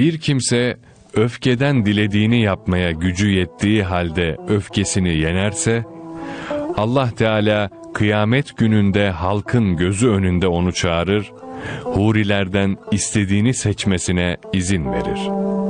Bir kimse öfkeden dilediğini yapmaya gücü yettiği halde öfkesini yenerse, Allah Teala kıyamet gününde halkın gözü önünde onu çağırır, hurilerden istediğini seçmesine izin verir.